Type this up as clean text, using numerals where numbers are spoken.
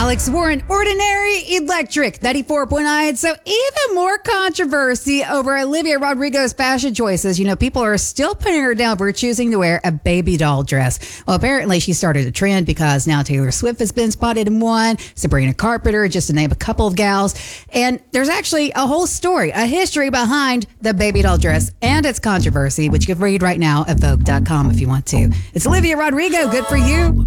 Alex Warren, Ordinary Electric, 94.9. So even more controversy over Olivia Rodrigo's fashion choices. You know, people are still putting her down for choosing to wear a baby doll dress. Well, apparently she started a trend because now Taylor Swift has been spotted in one, Sabrina Carpenter, just to name a couple of gals. And there's actually a whole story, a history behind the baby doll dress and its controversy, which you can read right now at Vogue.com if you want to. It's Olivia Rodrigo. Good for you.